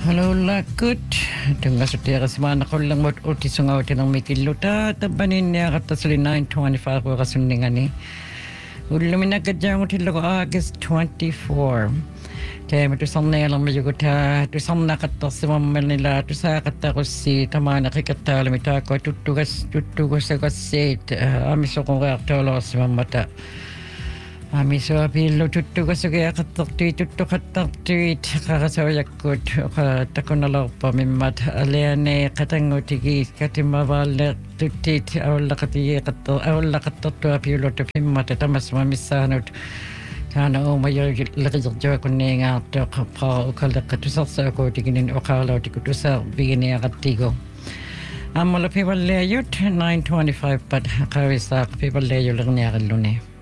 Hello lakut. Tunga sa tira sa mga nakulang mo't ultisungaw tinang mikiluta. Tabanin niya katasali 9:25 ko kasuningan ni. Ulumin na kadyang utilo ko August 24. Kaya matusang na yalang medyo ta. Tusang nakatas sa mamal nila. Tusa katakos si tama nakikata. Lamita ko tutugas sa kasit. Amiso kong reaktolo sa mamata. Amiso apilo tutugas sa kaya kataktuit kakasawayakot takon pa mimat aliane katangutigi katimawal tutit awla katato apilo tupimat tamas mamisanot kana umayo lakajjo kuninga to pa ukalakatusasa ko tiginin ukala tikutusa bigini akatigo amala people layut 9:25 pat kawisa people layu lang niya kalune